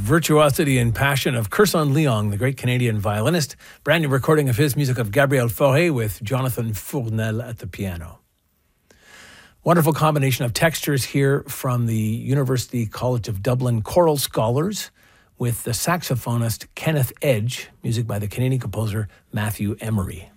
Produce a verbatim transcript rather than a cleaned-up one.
virtuosity and passion of Kirsan Leong, the great Canadian violinist. Brand new recording of his music of Gabriel Fauré with Jonathan Fournel at the piano. Wonderful combination of textures here from the University College of Dublin Choral Scholars with the saxophonist Kenneth Edge, music by the Canadian composer Matthew Emery.